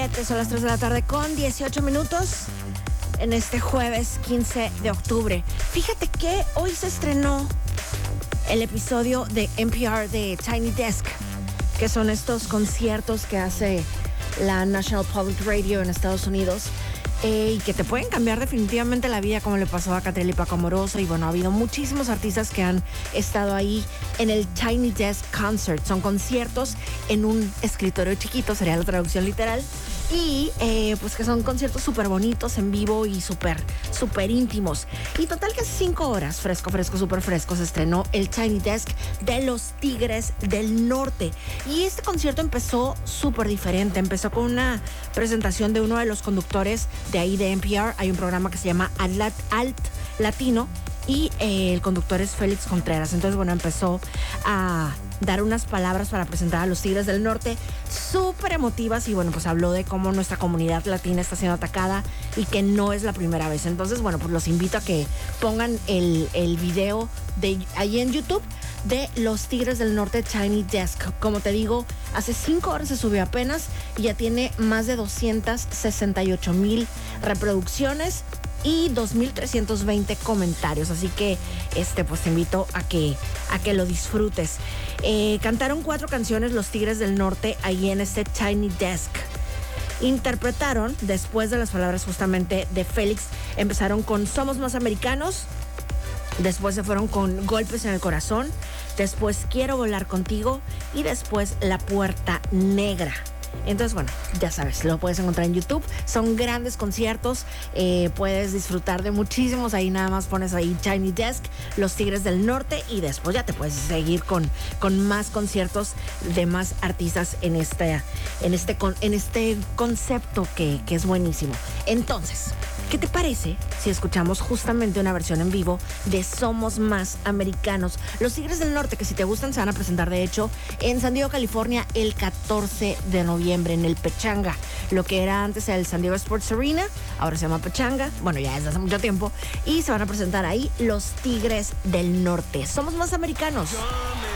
7, son las 3 de la tarde con 18 minutos en este jueves 15 de octubre. Fíjate que hoy se estrenó el episodio de NPR de Tiny Desk, que son estos conciertos que hace la National Public Radio en Estados Unidos y que te pueden cambiar definitivamente la vida, como le pasó a Catriel y Paco Amoroso. Y bueno, ha habido muchísimos artistas que han estado ahí en el Tiny Desk Concert. Son conciertos en un escritorio chiquito, sería la traducción literal, y pues que son conciertos súper bonitos en vivo y súper íntimos. Y total que hace 5 horas, súper fresco, se estrenó el Tiny Desk de los Tigres del Norte. Y este concierto empezó súper diferente. Empezó con una presentación de uno de los conductores de ahí de NPR. Hay un programa que se llama Alt Latino y el conductor es Félix Contreras. Entonces, bueno, empezó a dar unas palabras para presentar a los Tigres del Norte súper emotivas y bueno, pues habló de cómo nuestra comunidad latina está siendo atacada y que no es la primera vez. Entonces, bueno, pues los invito a que pongan el video de ahí en YouTube de los Tigres del Norte Tiny Desk. Como te digo, hace 5 horas se subió apenas y ya tiene más de 268,000 reproducciones y 2,320 comentarios. Así que pues te invito a que lo disfrutes. Cantaron 4 canciones los Tigres del Norte ahí en este Tiny Desk. Interpretaron, después de las palabras justamente de Félix, empezaron con Somos Más Americanos. Después se fueron con Golpes en el Corazón, después Quiero Volar Contigo y después La Puerta Negra. Entonces, bueno, ya sabes, lo puedes encontrar en YouTube. Son grandes conciertos, puedes disfrutar de muchísimos. Ahí nada más pones ahí Tiny Desk, los Tigres del Norte, y después ya te puedes seguir con más conciertos de más artistas en este concepto que es buenísimo. Entonces, ¿qué te parece si escuchamos justamente una versión en vivo de Somos Más Americanos? Los Tigres del Norte, que si te gustan, se van a presentar, de hecho, en San Diego, California, el 14 de noviembre, en el Pechanga. Lo que era antes el San Diego Sports Arena, ahora se llama Pechanga. Bueno, ya desde hace mucho tiempo. Y se van a presentar ahí los Tigres del Norte. Somos Más Americanos.